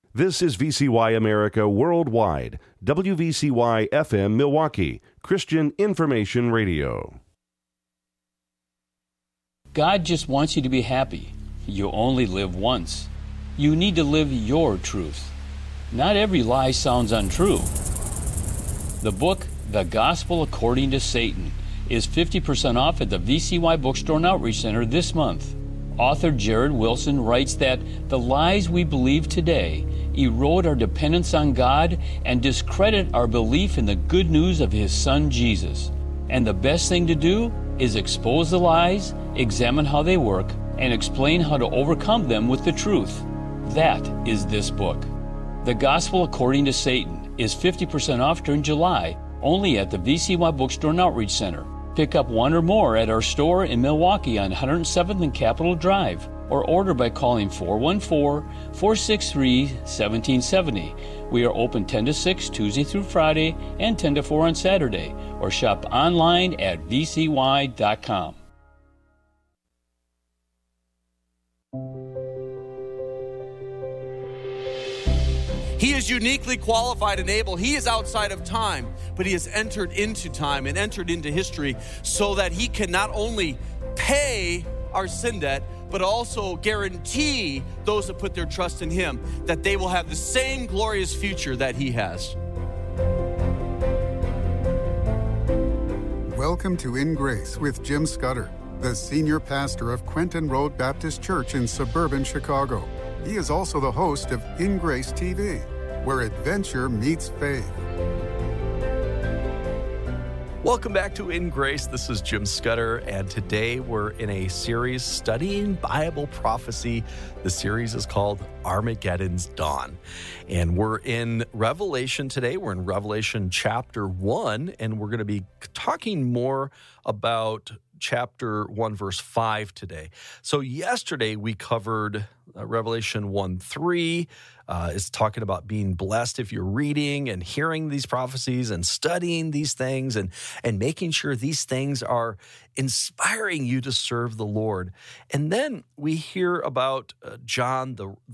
This is VCY America Worldwide, WVCY FM Milwaukee, Christian Information Radio. God just wants you to be happy. You only live once. You need to live your truth. Not every lie sounds untrue. The book, The Gospel According to Satan, is 50% off at the VCY Bookstore and Outreach Center this month. Author Jared Wilson writes that the lies we believe today erode our dependence on God and discredit our belief in the good news of His Son Jesus. And the best thing to do is expose the lies, examine how they work, and explain how to overcome them with the truth. That is this book. The Gospel According to Satan is 50% off during July, only at the VCY Bookstore and Outreach Center. Pick up one or more at our store in Milwaukee on 107th and Capitol Drive, or order by calling 414-463-1770. We are open 10 to 6 Tuesday through Friday and 10 to 4 on Saturday, or shop online at vcy.com. He is uniquely qualified and able. He is outside of time, but he has entered into time and entered into history so that he can not only pay our sin debt, but also guarantee those that put their trust in him that they will have the same glorious future that he has. Welcome to In Grace with Jim Scudder, the senior pastor of Quentin Road Baptist Church in suburban Chicago. He is also the host of In Grace TV, where adventure meets faith. Welcome back to In Grace. This is Jim Scudder, and today we're in a series studying Bible prophecy. The series is called Armageddon's Dawn, and we're in Revelation today. We're in Revelation chapter 1, and we're going to be talking more about chapter 1, verse 5 today. So yesterday we covered Revelation 1:3. It's talking about being blessed if you're reading and hearing these prophecies and studying these things and making sure these things are inspiring you to serve the Lord. And then we hear about John, the